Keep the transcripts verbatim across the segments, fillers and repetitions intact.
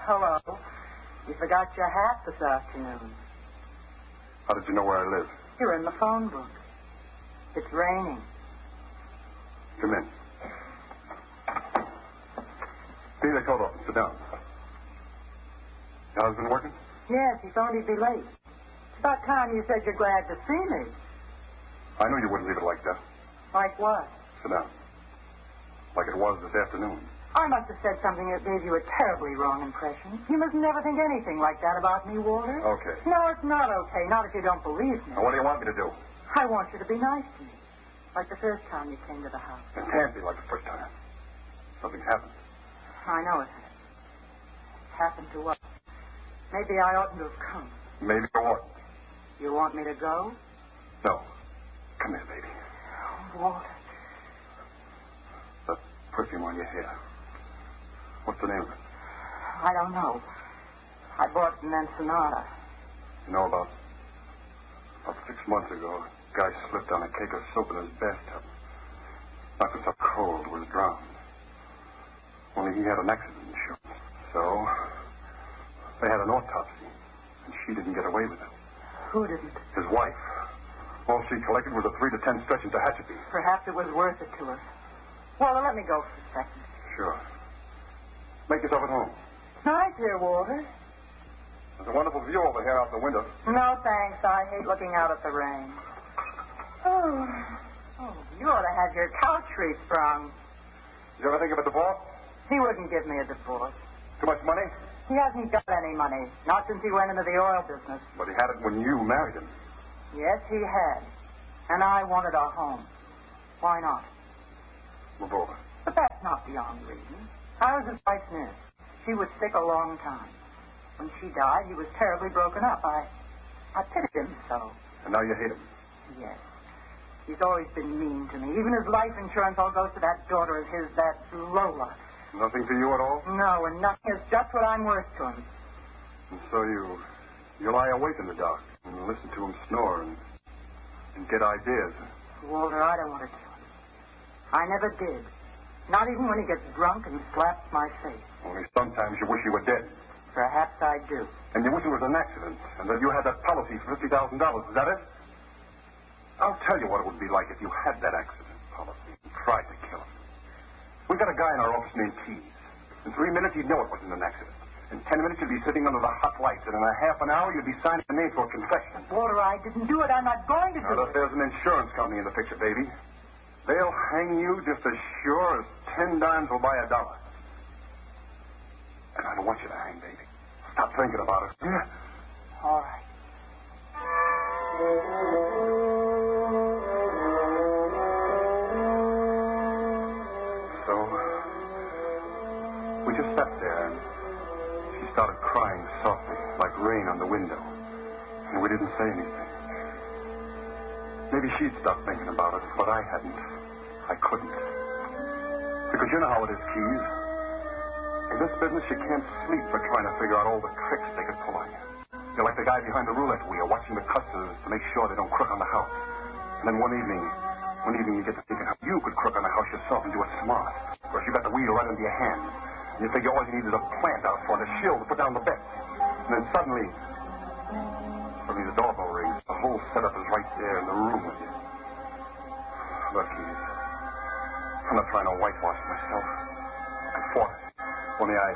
hello. You forgot your hat this afternoon. How did you know where I live? You're in the phone book. It's raining. Come in. Take the coat off and sit down. Your husband working? Yes, he thought he'd be late. It's about time you said you're glad to see me. I knew you wouldn't leave it like that. Like what? Sit down. Like it was this afternoon. I must have said something that gave you a terribly wrong impression. You must never think anything like that about me, Walter. Okay. No, it's not okay. Not if you don't believe me. Now, what do you want me to do? I want you to be nice to me. Like the first time you came to the house. It can't be like the first time. Something's happened. I know it has. It's happened to us. Maybe I oughtn't to have come. Maybe or what? You want me to go? No. Come here, baby. Oh, Walter. The perfume on your hair. What's the name of it? I don't know. I bought it in Ensenada. You know, about, about six months ago, a guy slipped on a cake of soap in his bathtub. Knocked us up cold, was drowned. Only he had an accident insurance. So, they had an autopsy, and she didn't get away with it. Who didn't? His wife. All she collected was a three to ten stretch into Hatcheby. Perhaps it was worth it to her. Well, let me go for a second. Sure. Make yourself at home. Nice here, Walter. There's a wonderful view over here out the window. No, thanks. I hate looking out at the rain. Oh, oh you ought to have your couch resprung. Did you ever think of a divorce? He wouldn't give me a divorce. Too much money? He hasn't got any money. Not since he went into the oil business. But he had it when you married him. Yes, he had. And I wanted a home. Why not? Move over. But that's not the only reason. I was his wife's nurse. She was sick a long time. When she died, he was terribly broken up. I, I pitied him so. And now you hate him? Yes. He's always been mean to me. Even his life insurance all goes to that daughter of his, that Lola. Nothing for you at all? No, and nothing is just what I'm worth to him. And so you, you lie awake in the dark and listen to him snore and, and get ideas. Walter, I don't want to kill him. I never did. Not even when he gets drunk and slaps my face. Only sometimes you wish you were dead. Perhaps I do. And you wish it was an accident, and that you had that policy for fifty thousand dollars. Is that it? I'll tell you what it would be like if you had that accident policy and tried to kill him. We've got a guy in our office named Keys. In three minutes, he'd know it wasn't an accident. In ten minutes, you'd be sitting under the hot lights, and in a half an hour, you'd be signing a name for a confession. Walter, I didn't do it. I'm not going to do Now, it. if there's an insurance company in the picture, baby, they'll hang you just as sure as ten dimes will buy a dollar. And I don't want you to hang, baby. Stop thinking about it. Yeah. All right. So, we just sat there, and she started crying softly, like rain on the window. And we didn't say anything. Maybe she'd stopped thinking about it, but I hadn't. I couldn't. Because you know how it is, Keys. In this business, you can't sleep for trying to figure out all the tricks they could pull on you. You're like the guy behind the roulette wheel, watching the customers to make sure they don't crook on the house. And then one evening, one evening you get to thinking how you could crook on the house yourself and do it smart. Of course, you got the wheel right into your hand. And you figure all you need is a plant out front, a shield to put down the bets. And then suddenly, suddenly the doorbell rings. The whole setup is right there in the room with you. Look, Keys, I'm not trying to whitewash myself. I fought it. Only I...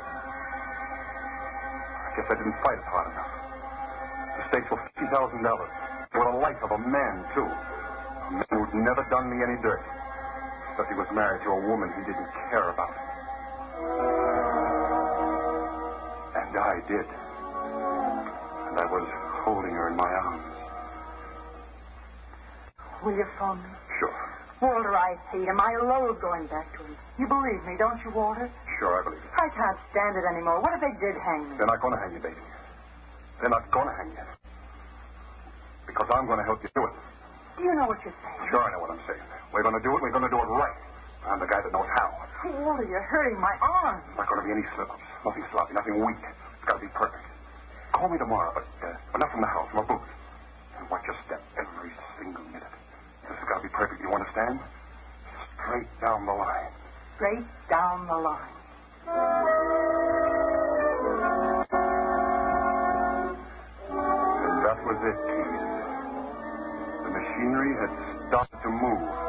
I guess I didn't fight it hard enough. The stakes were fifty thousand dollars. For the life of a man, too. A man who'd never done me any dirt. Except he was married to a woman he didn't care about. And I did. And I was holding her in my arms. Will you phone me? Sure. Walter, I hate him. I loathe going back to him. You believe me, don't you, Walter? Sure, I believe it. I can't stand it anymore. What if they did hang me? They're not going to hang you, baby. They're not going to hang you. Because I'm going to help you do it. Do you know what you're saying? Sure, I know what I'm saying. We're going to do it. We're going to do it right. I'm the guy that knows how. Oh, Walter, you're hurting my arm. There's not going to be any slip-ups. Nothing sloppy, nothing weak. It's got to be perfect. Call me tomorrow, but, uh, but not from the house, from a booth. And watch your step every single minute. This has got to be perfect, you understand? Straight down the line. Straight down the line. it, Keith. The machinery had started to move.